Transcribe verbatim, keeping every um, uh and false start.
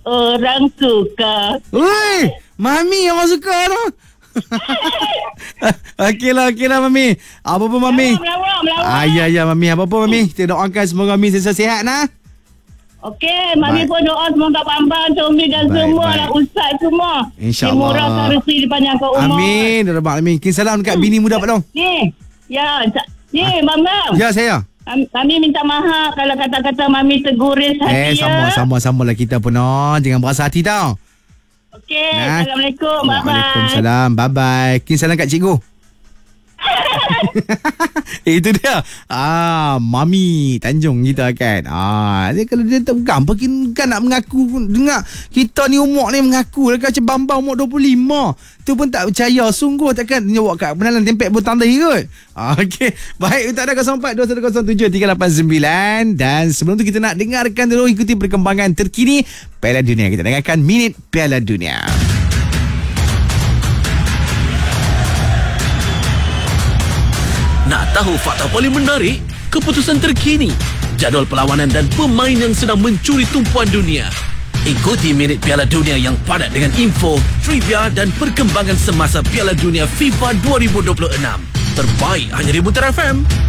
orang suka. Oi, Mami orang suka tu. Okeylah, okeylah Mami. Apa pun Mami. Melawak, melawak. Ah, ya, ya Mami. Apa pun Mami. Kita doakan semoga Mami sentiasa sihat nah. Okey, Mami Baik. pun doa semoga Bambang, Tommy dan Baik, semua baik. lah ustaz semua. InsyaAllah. Dimurahkan rezeki dipanjangkan umur. Amin. Ya Rabbal Alamin. Kirim salam dekat bini muda Pak Long. Ni. Ya, ca- ni Bambang. Ya, saya. Kami, kami minta maaf kalau kata-kata Mami terguris Eh, hati ya. sama-sama lah kita pun. Oh. Jangan berasa hati tau. Okey, Nah. Assalamualaikum. Bye-bye. Waalaikumsalam. Bye-bye. Kirim salam kat cikgu. eh, itu dia. Ah, Mami Tanjung kita kan. Ah, dia kalau dia tak bukan apa kan nak mengaku dengar kita ni umur ni mengaku lah macam Bambang umur dua puluh lima. Tu pun tak percaya. Sungguh takkan nyawak kat penalan tempek pun tanda kot. Ah, okey. Baik, untuk ada kosong empat dua satu kosong tujuh tiga lapan sembilan dan sebelum tu kita nak dengarkan dulu ikuti perkembangan terkini Piala Dunia. Kita dengarkan Minit Piala Dunia. Nak tahu fakta paling menarik? Keputusan terkini, jadual perlawanan dan pemain yang sedang mencuri tumpuan dunia. Ikuti Minit Piala Dunia yang padat dengan info, trivia dan perkembangan semasa Piala Dunia FIFA dua ribu dua puluh enam. Terbaik hanya di Muntara F M.